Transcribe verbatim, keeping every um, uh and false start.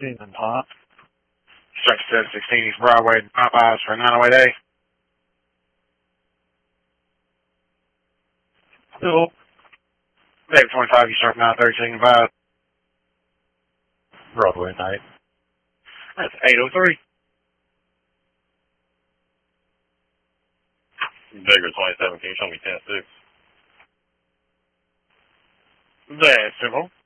sixteen and Pop. Strike seven sixteen East Broadway, Popeyes for nine oh eight A. Hello. David twenty-five, you start nine thirty-six and five. Broadway night. That's eight oh three. Bigger twenty-seven, can you show me ten six? That's simple.